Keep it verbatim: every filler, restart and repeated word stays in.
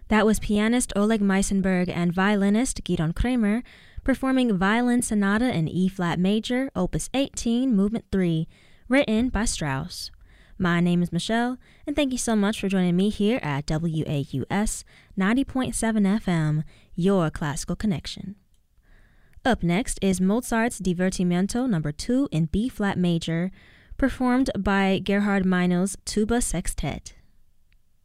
That was pianist Oleg Meisenberg and violinist Gidon Kremer performing Violin Sonata in E-flat major, Opus eighteen, Movement three, written by Strauss. My name is Michelle, and thank you so much for joining me here at W A U S ninety point seven F M, your classical connection. Up next is Mozart's Divertimento number two in B-flat major, performed by Gerhard Meinel's Tuba Sextet.